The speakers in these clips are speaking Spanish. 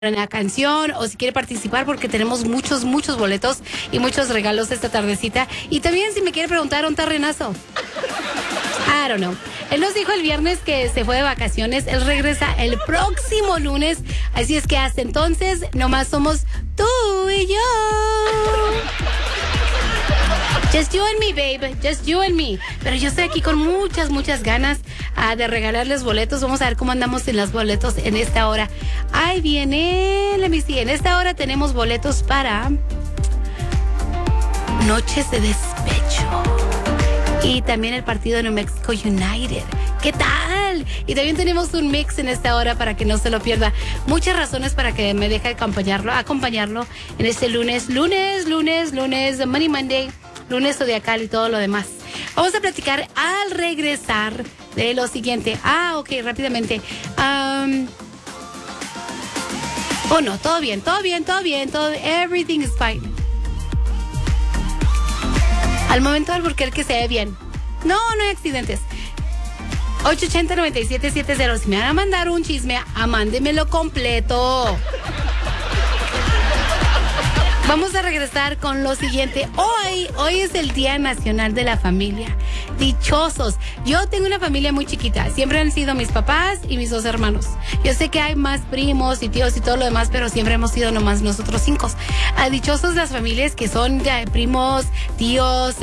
en la canción o si quiere participar porque tenemos muchos boletos y muchos regalos esta tardecita. Y también si me quiere preguntar un terrenazo. I don't know. Él nos dijo el viernes que se fue de vacaciones. Él regresa el próximo lunes. Así es que hasta entonces nomás somos tú y yo. Just you and me, babe. Just you and me. Pero yo estoy aquí con muchas ganas de regalarles boletos. Vamos a ver cómo andamos en los boletos en esta hora. Ahí viene, let me see. En esta hora tenemos boletos para Noches de Despecho. Y también el partido de New Mexico United. ¿Qué tal? Y también tenemos un mix en esta hora para que no se lo pierda. Muchas razones para que me deje acompañarlo en este lunes, Money Monday, lunes zodiacal y todo lo demás. Vamos a platicar al regresar de lo siguiente. Ok, rápidamente. No, todo bien. Everything is fine. Al momento del Alburquerque que se ve bien. No hay accidentes. 880-9770. Si me van a mandar un chisme, mándemelo completo. Vamos a regresar con lo siguiente. Hoy es el Día Nacional de la Familia. Dichosos. Yo tengo una familia muy chiquita. Siempre han sido mis papás y mis 2 hermanos. Yo sé que hay más primos y tíos y todo lo demás, pero siempre hemos sido nomás nosotros 5. Dichosos las familias que son primos, tíos,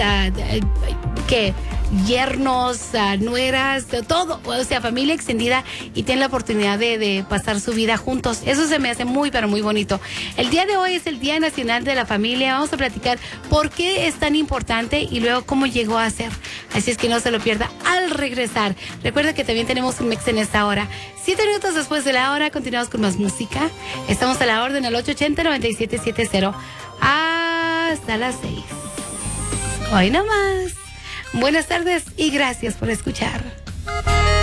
yernos, nueras, todo, o sea, familia extendida y tienen la oportunidad de pasar su vida juntos. Eso se me hace muy, pero muy bonito. El día de hoy es el Día Nacional de la Familia. Vamos a platicar por qué es tan importante y luego cómo llegó a ser. Así es que no se lo pierda al regresar. Recuerda que también tenemos un mix en esta hora. 7 minutos después de la hora, continuamos con más música. Estamos a la orden al 880-9770 hasta las 6. Hoy nomás. Buenas tardes y gracias por escuchar.